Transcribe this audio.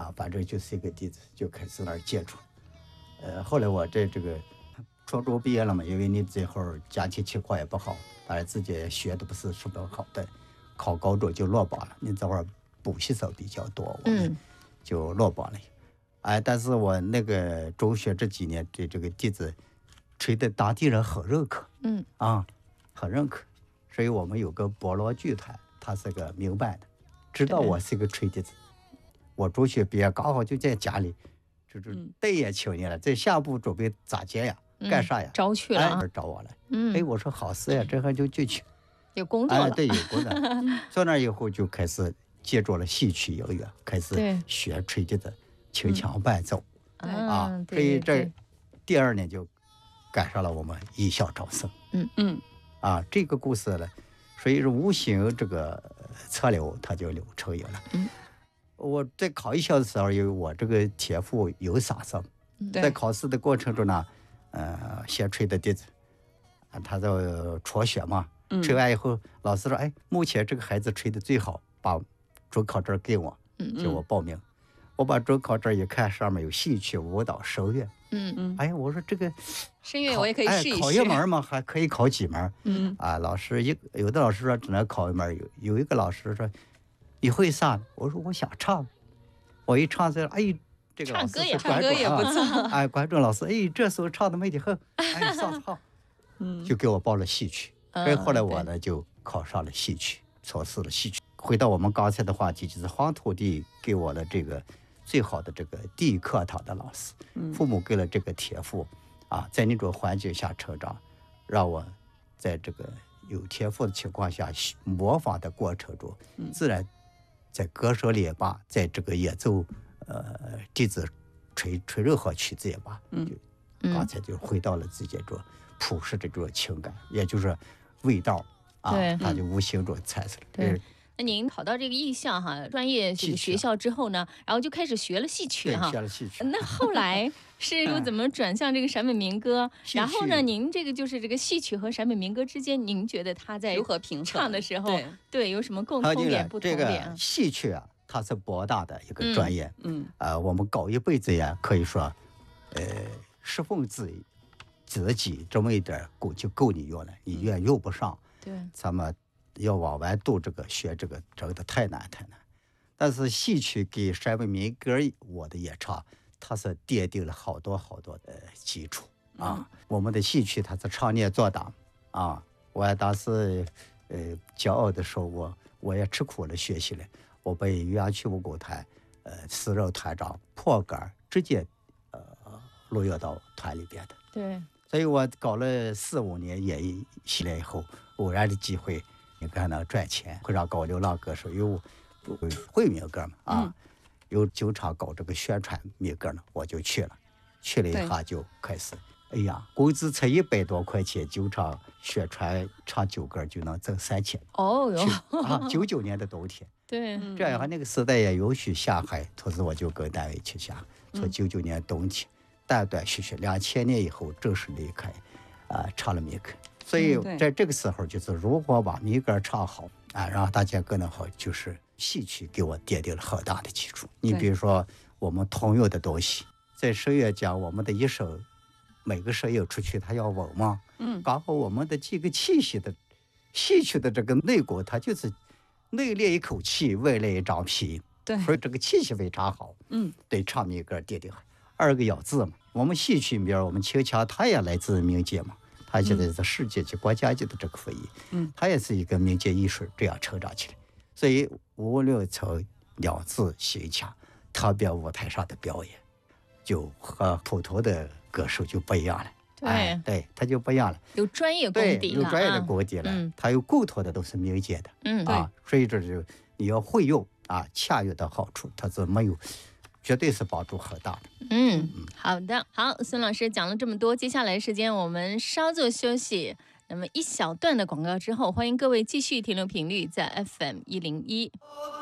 反正就是一个弟子，就开始那儿接触。后来我这个初中毕业了嘛，因为你最后家庭情况也不好，反正自己学的不是什么好的，考高中就落榜了。你这会儿补习生比较多，我们就落榜了。但是我那个中学这几年对这个弟子吹的当地人很认可，很认可。所以我们有个菠萝剧团，他是个民办的，知道我是个吹笛子。我中学毕业刚好就在家里，就是待业青年了，在下部准备咋接呀，干啥呀？ 招去了， 找我了。我说好事呀，这还就去， 有工作了。 对，有工作。从那以后就开始接触了戏曲音乐，开始学吹笛子、轻腔伴奏所以这第2年就赶上了我们艺校招生。这个故事呢，所以说无形这个侧流，它就流成影了。我在考艺校的时候，因为我这个天赋有啥声，在考试的过程中呢，先吹的笛子，他在初学嘛，吹完以后，老师说，目前这个孩子吹的最好，把准考证给我，叫我报名。我把准考证一看，上面有戏曲、舞蹈、声乐。我说这个声乐我也可以试一试。 考1门嘛，还可以考几门？老师有的老师说只能考1门，有一个老师说你会啥？我说我想唱。我一唱这，这个老师是唱歌也不错。 观众老师，这时候唱的美得很，上好。就给我报了戏曲。所以后来我呢就考上了戏曲，从事了戏曲。回到我们刚才的话题，就是黄土地给我的这个最好的这个第一课堂的老师，父母给了这个天赋在那种环境下成长，让我在这个有天赋的情况下模仿的过程中，自然在歌声里也罢，在这个演奏笛子吹任何曲子也罢，刚才就回到了自己这种朴实的这种情感，也就是味道它就无形中产生了。 那您考到这个艺校专业这个学校之后呢，然后就开始学了戏曲学了戏曲。 那后来是又怎么转向这个陕北民歌？然后呢，您这个就是这个戏曲和陕北民歌之间，您觉得它在如何平衡唱的时候，对有什么共同点、不同点？ 这个戏曲它是博大的一个专业。我们搞一辈子呀，可以说，10分之几这么一点功就够你用了，你用不上。咱们要往外读这个学这个真的太难。但是戏曲给陕北民歌我的演唱，它是奠定了好多的基础我们的戏曲它是常年做大我当时骄傲的说，我也吃苦了学习了，我被岳阳曲武工团私人团长破杆直接录用到团里边的。所以我搞了4、5年演艺系列以后，偶然的机会，你看能赚钱，会让搞流浪歌手，有会民歌嘛有经常搞这个宣传民歌呢，我就去了以后就开始，工资才100多块钱，经常宣传唱9歌就能挣3000。99年的冬天。这样那个时代也允许下海，同时我就跟单位去下，从99年冬天。断续续，2000年以后正式离开，唱了民歌。所以在这个时候，就是如何把民歌唱好让大家更能好，就是戏曲给我奠定了很大的基础。你比如说，我们通用的东西，在声乐讲我们的一声，每个声音出去，它要稳嘛。刚好我们的这个气息的戏曲的这个内功，它就是内练一口气，外练一张皮。所以这个气息非常好。对，唱民歌奠定好。2个咬字嘛，我们戏曲名，我们轻腔，它也来自民间嘛，它现在是世界级、国家级的这个非遗，它也是一个民间艺术这样成长起来。所以无论从咬字、形腔，特别舞台上的表演，就和普通的歌手就不一样了。对，它就不一样了， 有专业功底了， 有专业的功底了，它有共同的都是民间的。所以这就你要会用恰用的好处，它是没有。绝对是帮助很大的。 好的，好，孙老师讲了这么多，接下来时间我们稍作休息。那么一小段的广告之后，欢迎各位继续停留频率在 FM101。